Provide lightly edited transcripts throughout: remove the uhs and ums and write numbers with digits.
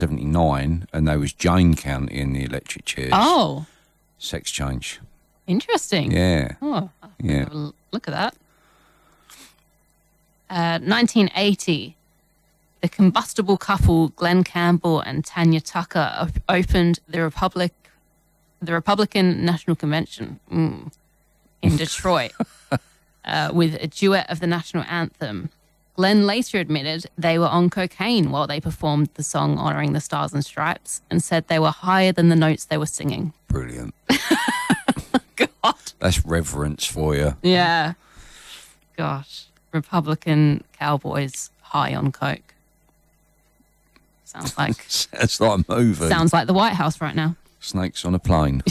79, and they was Jane County in the electric chairs. Oh. Sex Change. Interesting. Yeah. Oh, Yeah. have a look at that. 1980, the combustible couple Glenn Campbell and Tanya Tucker opened the Republican National Convention in Detroit with a duet of the national anthem. Glenn later admitted they were on cocaine while they performed the song honoring the Stars and Stripes and said they were higher than the notes they were singing. Brilliant. God. That's reverence for you. Yeah. Gosh. Republican cowboys high on coke. Sounds like Sounds like a movie. sounds like the White House right now. Snakes on a plane.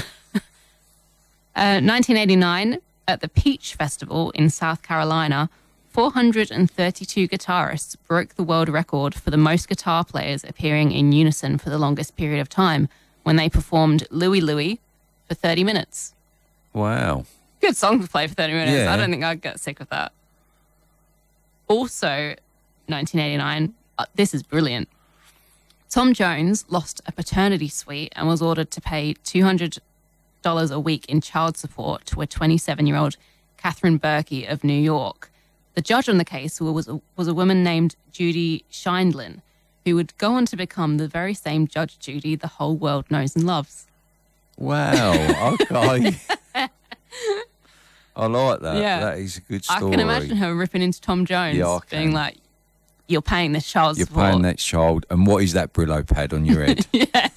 1989, at the Peach Festival in South Carolina, 432 guitarists broke the world record for the most guitar players appearing in unison for the longest period of time when they performed Louie Louie for 30 minutes. Wow. Good song to play for 30 minutes. Yeah. I don't think I'd get sick of that. Also, 1989, this is brilliant. Tom Jones lost a paternity suite and was ordered to pay $200 a week in child support to a 27-year-old Catherine Berkey of New York. The judge on the case was a woman named Judy Scheindlin, who would go on to become the very same Judge Judy the whole world knows and loves. Wow. Okay. I like that. Yeah. That is a good story. I can imagine her ripping into Tom Jones, Yeah, I being can. like, you're paying this child You're support. paying that child, and what is that Brillo pad on your head?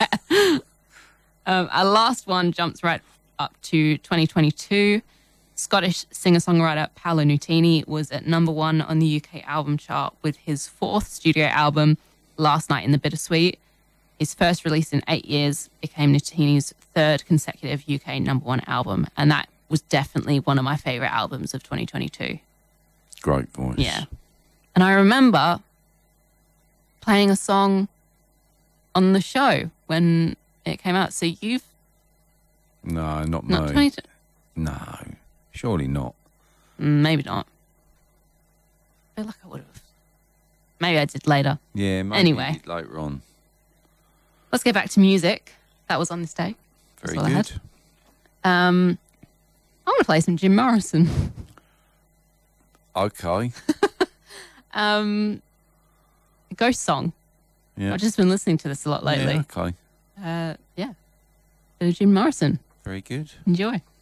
Our last one jumps right up to 2022. Scottish singer-songwriter Paolo Nutini was at #1 on the UK album chart with his 4th studio album, Last Night in the Bittersweet. His first release in 8 years became Nutini's 3rd consecutive UK #1 album, and that was definitely one of my favourite albums of 2022. Great voice. Yeah. And I remember playing a song on the show when it came out. So you've... No, not Not me. 22... No, surely not. Maybe not. I feel like I would have. Maybe I did later. Yeah, maybe Anyway. later on. Let's get back to music. That was on this day. Very all I had. good. I'm going to play some Jim Morrison. Okay. Ghost Song. Yeah. I've just been listening to this a lot lately. Yeah, okay. Yeah. So Jim Morrison. Very good. Enjoy.